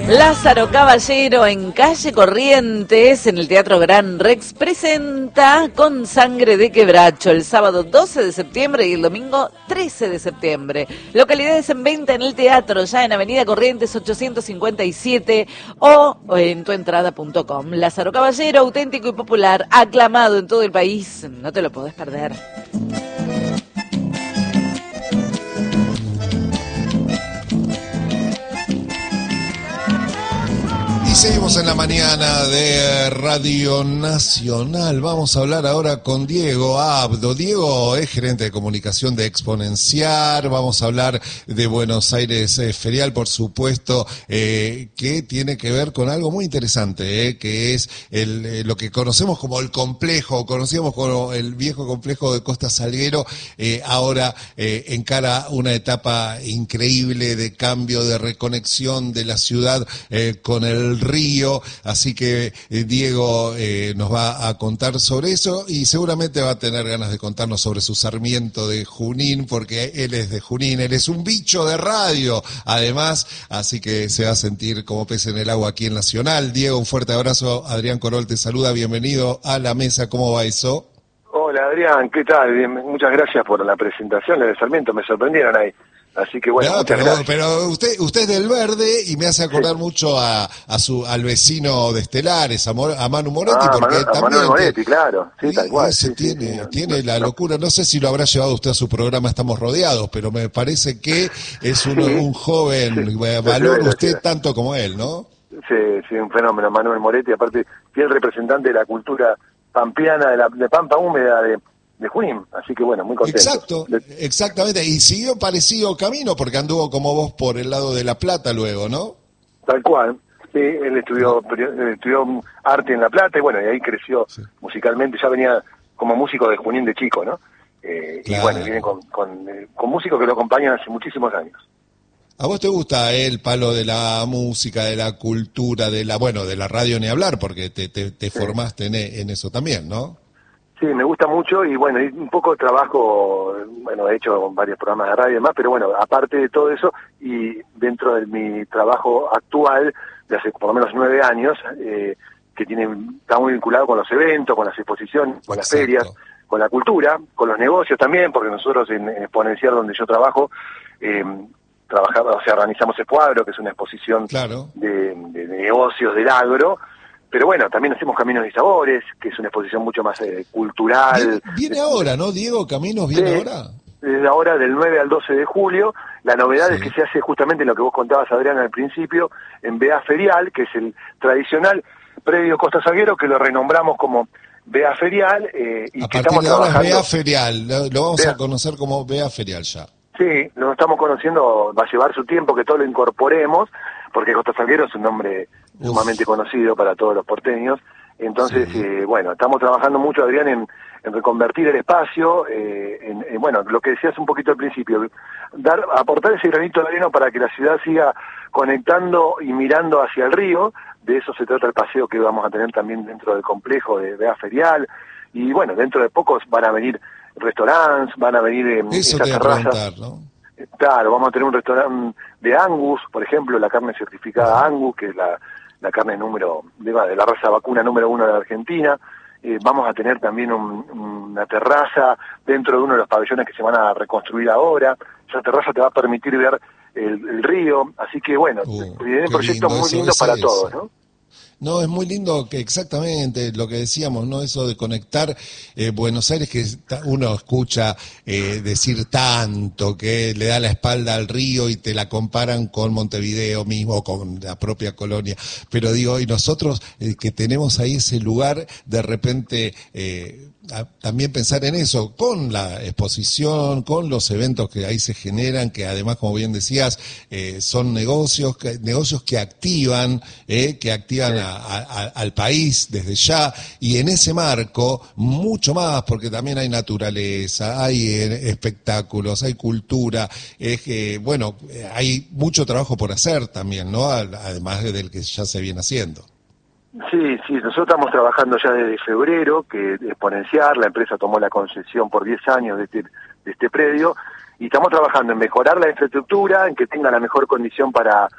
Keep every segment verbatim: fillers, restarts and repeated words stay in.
Lázaro Caballero en Calle Corrientes, en el Teatro Gran Rex, presenta Con Sangre de Quebracho el sábado doce de septiembre y el domingo trece de septiembre. Localidades en venta en el teatro, ya en Avenida Corrientes ochocientos cincuenta y siete o en tuentrada punto com. Lázaro Caballero, auténtico y popular, aclamado en todo el país, no te lo podés perder. Seguimos en la mañana de Radio Nacional. Vamos a hablar ahora con Diego Abdo. Diego es gerente de comunicación de Exponenciar. Vamos a hablar de Buenos Aires eh, Ferial, por supuesto, eh, que tiene que ver con algo muy interesante, eh, que es el, eh, lo que conocemos como el complejo, conocíamos como el viejo complejo de Costa Salguero. Eh, ahora eh, encara una etapa increíble de cambio, de reconexión de la ciudad eh, con el río, así que eh, Diego eh, nos va a contar sobre eso y seguramente va a tener ganas de contarnos sobre su Sarmiento de Junín, porque él es de Junín, él es un bicho de radio, además, así que se va a sentir como pez en el agua aquí en Nacional. Diego, un fuerte abrazo. Adrián Corol te saluda, bienvenido a la mesa, ¿cómo va eso? Hola Adrián, ¿qué tal? Bien, muchas gracias por la presentación, el de Sarmiento, me sorprendieron ahí. Así que bueno, no, muchas pero, gracias. pero usted usted es del Verde y me hace acordar sí. mucho a, a su al vecino de Estelares, a, Mo, a Manu Moretti, ah, porque Manu, también a Manuel Moretti, claro, sí, tal cual. Ese sí, tiene sí, sí, tiene no, la no. locura, no sé si lo habrá llevado usted a su programa Estamos Rodeados, pero me parece que es un, sí, un joven sí, valor sí, usted sí, tanto como él, ¿no? Sí, sí, un fenómeno, Manuel Moretti, aparte fiel representante de la cultura pampeana, de la de Pampa Húmeda, de de Junín, así que bueno, muy contento. Exacto, exactamente, y siguió parecido camino porque anduvo como vos por el lado de La Plata luego, ¿no? Tal cual, sí, él estudió, él estudió arte en La Plata y bueno, y ahí creció sí. musicalmente, ya venía como músico de Junín de chico, ¿no? Eh, claro. Y bueno, viene con, con, con músicos que lo acompañan hace muchísimos años. ¿A vos te gusta el palo de la música, de la cultura, de la, bueno, de la radio ni hablar, porque te, te, te sí. formaste en, en eso también, ¿no? Sí, me gusta mucho y bueno, y un poco trabajo, bueno, he hecho varios programas de radio y demás, pero bueno, aparte de todo eso y dentro de mi trabajo actual, de hace por lo menos nueve años, eh, que tiene está muy vinculado con los eventos, con las exposiciones, con Exacto. las ferias, con la cultura, con los negocios también, porque nosotros en, en Exponenciar, donde yo trabajo, eh, trabajaba, o sea, organizamos Expoagro, que es una exposición claro. de, de, de negocios del agro. Pero bueno, también hacemos Caminos y Sabores, que es una exposición mucho más eh, cultural. Viene, viene ahora, ¿no, Diego? ¿Caminos viene sí, ahora? Desde ahora, del nueve al doce de julio. La novedad sí. es que se hace justamente lo que vos contabas, Adrián, al principio, en B A Ferial, que es el tradicional predio Costa Salguero, que lo renombramos como B A Ferial. Eh, y a que partir estamos de ahora trabajando... es B A Ferial, lo, lo vamos B A... a conocer como B A Ferial ya. Sí, lo estamos conociendo, va a llevar su tiempo que todo lo incorporemos, porque Costa Salguero es un nombre Uf. sumamente conocido para todos los porteños. Entonces, sí. eh, bueno, estamos trabajando mucho, Adrián, en, en reconvertir el espacio, eh, en, en, bueno, lo que decías un poquito al principio, dar aportar ese granito de arena para que la ciudad siga conectando y mirando hacia el río. De eso se trata el paseo que vamos a tener también dentro del complejo de B A Ferial. Y bueno, dentro de pocos van a venir restaurantes, van a venir eh, Eso esas te iba terrazas. A preguntar, ¿no? Claro, vamos a tener un restaurante de Angus, por ejemplo, la carne certificada Angus, que es la, la carne número de, de la raza vacuna número uno de Argentina. Eh, vamos a tener también un, una terraza dentro de uno de los pabellones que se van a reconstruir ahora. Esa terraza te va a permitir ver el, el río, así que bueno, uh, vienen proyectos muy lindos para todos, ¿no? No, es muy lindo que exactamente lo que decíamos, ¿no? Eso de conectar eh, Buenos Aires, que uno escucha eh, decir tanto, que le da la espalda al río y te la comparan con Montevideo mismo, con la propia colonia. Pero digo, y nosotros eh, que tenemos ahí ese lugar, de repente... Eh, A, también pensar en eso, con la exposición, con los eventos que ahí se generan, que además, como bien decías, eh, son negocios que, negocios que activan, eh, que activan a, a, al país desde ya, y en ese marco, mucho más, porque también hay naturaleza, hay eh, espectáculos, hay cultura, es que, bueno, hay mucho trabajo por hacer también, ¿no? Además del que ya se viene haciendo. Sí, sí, nosotros estamos trabajando ya desde febrero, que Exponenciar, la empresa tomó la concesión por diez años de este, de este predio, y estamos trabajando en mejorar la infraestructura, en que tenga la mejor condición para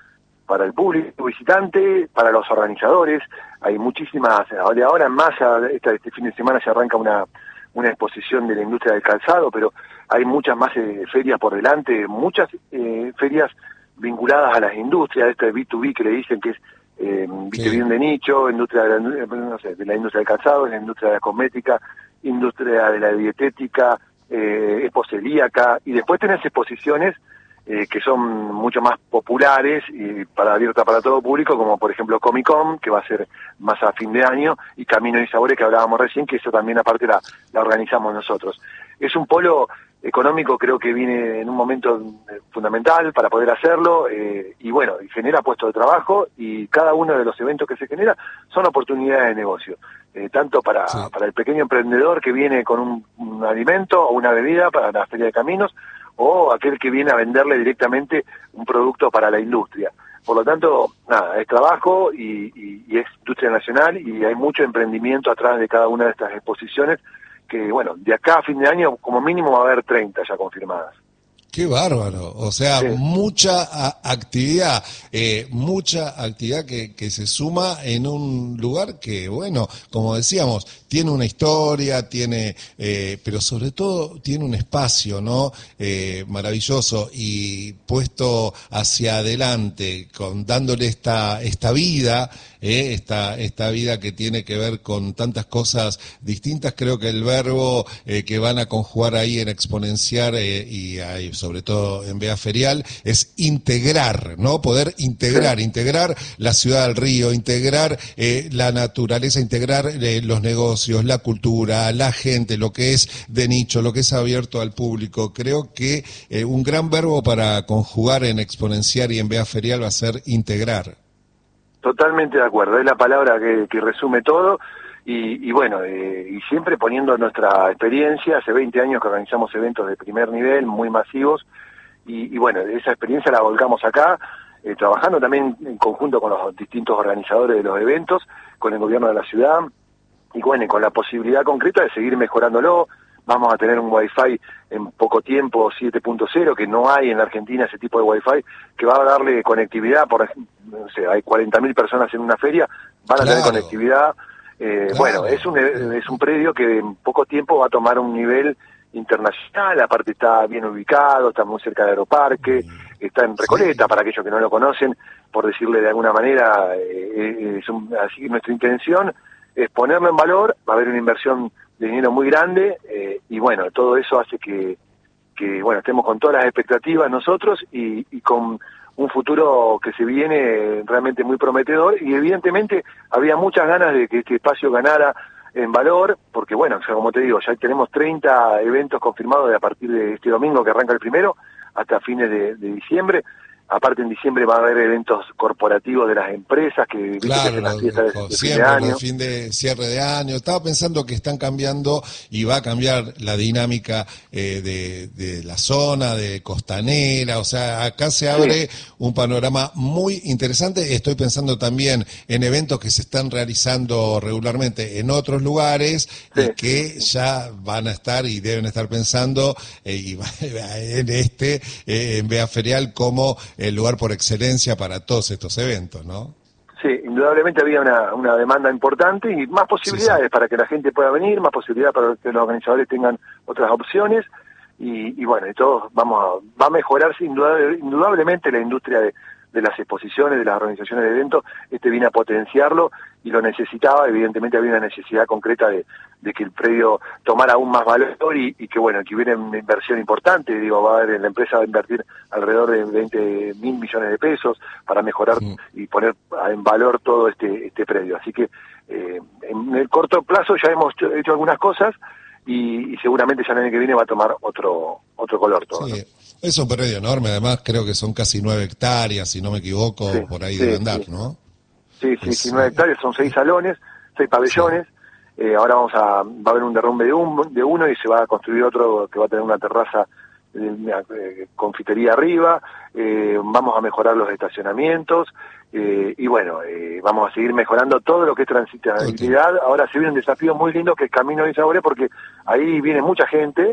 para el público visitante, para los organizadores. Hay muchísimas, de ahora en masa, este, este fin de semana se arranca una, una exposición de la industria del calzado, pero hay muchas más eh, ferias por delante, muchas eh, ferias vinculadas a las industrias, este B dos B que le dicen que es eh, viste, Sí. bien de nicho, industria de la, no sé, de la industria del calzado, la industria de la cosmética, industria de la dietética, eh, expocelíaca, y después tenés exposiciones eh, que son mucho más populares y para abierta para todo público, como por ejemplo Comic Con, que va a ser más a fin de año, y Camino y Sabores, que hablábamos recién, que eso también aparte la, la organizamos nosotros. Es un polo económico, creo que viene en un momento fundamental para poder hacerlo, eh, y bueno, y genera puestos de trabajo, y cada uno de los eventos que se genera son oportunidades de negocio, eh, tanto para, Sí. para el pequeño emprendedor que viene con un, un alimento o una bebida para la Feria de Caminos, o aquel que viene a venderle directamente un producto para la industria. Por lo tanto, nada, es trabajo y, y, y es industria nacional, y hay mucho emprendimiento atrás de cada una de estas exposiciones, que bueno, de acá a fin de año como mínimo va a haber treinta ya confirmadas. Qué bárbaro, o sea, Sí. mucha a- actividad, eh, mucha actividad que, que se suma en un lugar que, bueno, como decíamos, tiene una historia, tiene, eh, pero sobre todo tiene un espacio, ¿no? Eh, maravilloso y puesto hacia adelante, con dándole esta esta vida, eh, esta esta vida que tiene que ver con tantas cosas distintas. Creo que el verbo eh, que van a conjugar ahí en exponenciar eh, y ahí, sobre todo en Vea Ferial, es integrar, ¿no? Poder integrar, Sí. integrar la ciudad del río, integrar eh, la naturaleza, integrar eh, los negocios, la cultura, la gente, lo que es de nicho, lo que es abierto al público. Creo que eh, un gran verbo para conjugar en exponenciar y en Vea Ferial va a ser integrar. Totalmente de acuerdo, es la palabra que, que resume todo, y, y bueno, eh, y siempre poniendo nuestra experiencia. Hace veinte años que organizamos eventos de primer nivel, muy masivos, y, y bueno, esa experiencia la volcamos acá, eh, trabajando también en conjunto con los distintos organizadores de los eventos, con el gobierno de la ciudad, y bueno, y con la posibilidad concreta de seguir mejorándolo. Vamos a tener un Wi-Fi en poco tiempo, siete punto cero, que no hay en la Argentina ese tipo de Wi-Fi, que va a darle conectividad. Por ejemplo, no sé, hay cuarenta mil personas en una feria, van a Claro. tener conectividad. Eh, Claro. Bueno, es un es un predio que en poco tiempo va a tomar un nivel internacional. Aparte está bien ubicado, está muy cerca del Aeroparque, está en Recoleta, Sí. para aquellos que no lo conocen, por decirle de alguna manera. Eh, es un, así que nuestra intención es ponerlo en valor. Va a haber una inversión de dinero muy grande, eh, y bueno, todo eso hace que, que bueno, estemos con todas las expectativas nosotros, y, y con un futuro que se viene realmente muy prometedor, y evidentemente había muchas ganas de que este espacio ganara en valor, porque bueno, o sea, como te digo, ya tenemos treinta eventos confirmados de a partir de este domingo que arranca el primero hasta fines de, de diciembre. Aparte en diciembre va a haber eventos corporativos de las empresas que, viste, que Claro, hacen las lo- fiestas de, lo- de fin de siempre, año. el fin de cierre de año. Estaba pensando que están cambiando y va a cambiar la dinámica eh, de, de la zona, de Costanera. O sea, acá se abre un panorama muy interesante. Estoy pensando también en eventos que se están realizando regularmente en otros lugares Sí. y que ya van a estar y deben estar pensando eh, y va- en este, eh, en Vea Ferial, como el lugar por excelencia para todos estos eventos, ¿no? Sí, indudablemente había una, una demanda importante y más posibilidades Sí, sí. para que la gente pueda venir, más posibilidades para que los organizadores tengan otras opciones, y, y bueno, y todos vamos a, va a mejorarse indudable- indudablemente la industria de, de las exposiciones, de las organizaciones de eventos. Este viene a potenciarlo y lo necesitaba. Evidentemente había una necesidad concreta de, de que el predio tomara aún más valor, y, y que bueno, que hubiera una inversión importante. Digo, va a haber, la empresa va a invertir alrededor de veinte mil millones de pesos para mejorar Sí. y poner en valor todo este este predio. Así que eh, en el corto plazo ya hemos hecho, hecho algunas cosas, y, y seguramente ya el año que viene va a tomar otro otro color todo, ¿no? Sí, es un predio enorme, además creo que son casi nueve hectáreas, si no me equivoco, Sí, por ahí sí, debe andar, sí. ¿no? Sí, sí, Es, sí, nueve eh, hectáreas, son seis salones, seis pabellones. Eh, ahora vamos a, va a haber un derrumbe de, un, de uno, y se va a construir otro que va a tener una terraza, eh, una, eh, confitería arriba. Eh, vamos a mejorar los estacionamientos, eh, y bueno, eh, vamos a seguir mejorando todo lo que es transitabilidad. Ahora se viene un desafío muy lindo que es Camino y Sabores, porque ahí viene mucha gente,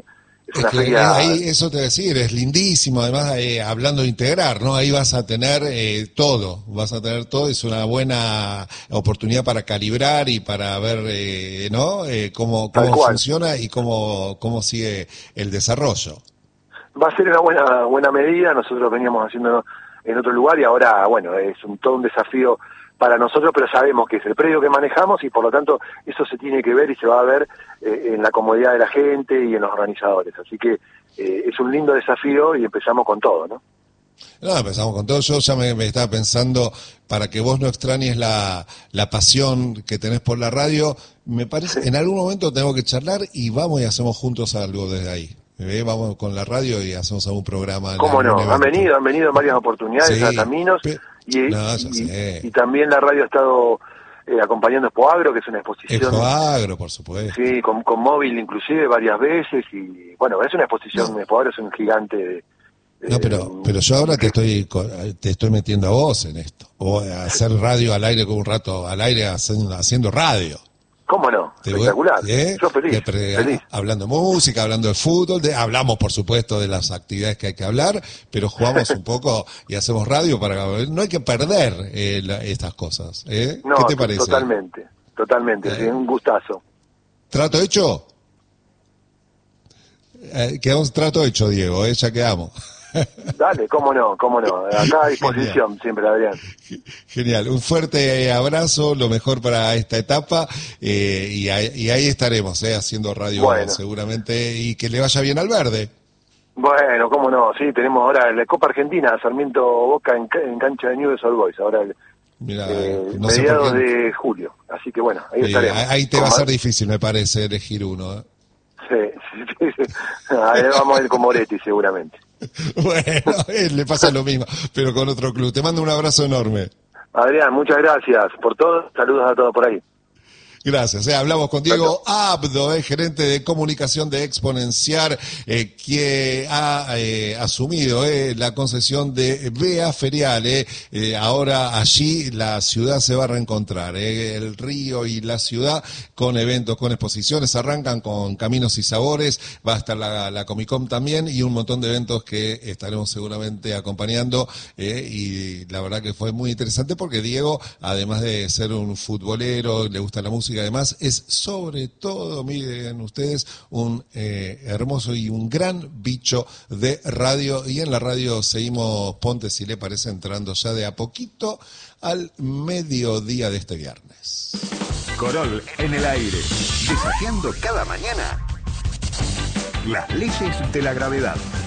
es Es una que feria... ahí, eso te voy a decir, es lindísimo, además eh, hablando de integrar, ¿no? Ahí vas a tener eh, todo, vas a tener todo, es una buena oportunidad para calibrar y para ver, eh, ¿no? Eh, cómo, Tal cómo cual. funciona y cómo, cómo sigue el desarrollo. Va a ser una buena buena medida, nosotros veníamos haciéndolo en otro lugar y ahora, bueno, es un, todo un desafío para nosotros, pero sabemos que es el predio que manejamos y por lo tanto eso se tiene que ver y se va a ver eh, en la comodidad de la gente y en los organizadores. Así que eh, es un lindo desafío y empezamos con todo, ¿no? No, empezamos con todo. Yo ya me, me estaba pensando, para que vos no extrañes la, la pasión que tenés por la radio, me parece, Sí. en algún momento tengo que charlar y vamos y hacemos juntos algo desde ahí. ¿Eh? Vamos con la radio y hacemos algún programa. En ¿Cómo algún no? Han evento. venido, han venido en varias oportunidades Sí, a Caminos pe- y, no, ya y, sé. y también la radio ha estado eh, acompañando Expo Agro, que es una exposición... Expoagro, por supuesto. Sí, con, con móvil inclusive varias veces y bueno, es una exposición, No. Expo Agro es un gigante de... No, pero, pero yo ahora te estoy co- te estoy metiendo a vos en esto. O a hacer radio al aire con un rato al aire haciendo, haciendo radio. ¿Cómo no? Te voy- Espectacular. ¿eh? Yo feliz, Te pre- feliz. Hablando de música, hablando de fútbol, de- hablamos por supuesto de las actividades que hay que hablar, pero jugamos un poco y hacemos radio para... No hay que perder eh, la- estas cosas. ¿eh? No, ¿Qué te parece? totalmente, totalmente, Eh. sí, un gustazo. ¿Trato hecho? Eh, quedamos trato hecho, Diego, ¿eh? Ya quedamos. Dale, cómo no, cómo no. Acá a disposición siempre, Adrián. Genial, un fuerte abrazo, lo mejor para esta etapa eh, y, ahí, y ahí estaremos eh, haciendo radio Bueno. seguramente y que le vaya bien al verde. Bueno, cómo no, sí, tenemos ahora la Copa Argentina, Sarmiento Boca en, ca- en cancha de Newell's Old Boys, ahora Mira, eh, no sé por mediados qué. de julio. Así que bueno, ahí Eh, estaremos. ahí te Con va a ser más- difícil, me parece, elegir uno. ¿eh? Sí, sí, sí. Ahí vamos a ir con Moretti seguramente. Bueno, eh, le pasa lo mismo, pero con otro club. Te mando un abrazo enorme. Adrián, muchas gracias por todo. Saludos a todos por ahí. Gracias. Eh, hablamos con Diego Abdo, eh, gerente de comunicación de Exponenciar, eh, que ha eh, asumido eh, la concesión de Vea Ferial. Eh. Eh, ahora allí la ciudad se va a reencontrar, eh, el río y la ciudad, con eventos, con exposiciones. Arrancan con Caminos y Sabores, va a estar la, la Comic Con también y un montón de eventos que estaremos seguramente acompañando. Eh, y la verdad que fue muy interesante porque Diego, además de ser un futbolero, le gusta la música, además es sobre todo, miren ustedes, un eh, hermoso y un gran bicho de radio. Y en la radio seguimos, Ponte, si le parece, entrando ya de a poquito al mediodía de este viernes. Corol en el aire, desafiando cada mañana las leyes de la gravedad.